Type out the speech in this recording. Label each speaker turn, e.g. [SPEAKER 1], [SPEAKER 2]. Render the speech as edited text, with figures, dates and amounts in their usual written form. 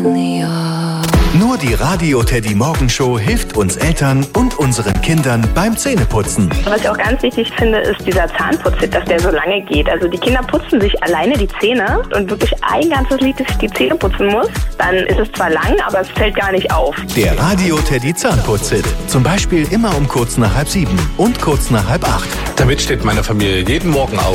[SPEAKER 1] Nur die Radio Teddy Morgenshow hilft uns Eltern und unseren Kindern beim Zähneputzen.
[SPEAKER 2] Was ich auch ganz wichtig finde, ist dieser Zahnputztipp, dass der so lange geht. Also die Kinder putzen sich alleine die Zähne und wirklich ein ganzes Lied sich die Zähne putzen muss. Dann ist es zwar lang, aber es fällt gar nicht auf.
[SPEAKER 1] Der Radio Teddy Zahnputzhit. Zum Beispiel immer um kurz nach 6:30 und kurz nach 7:30.
[SPEAKER 3] Damit steht meine Familie jeden Morgen auf.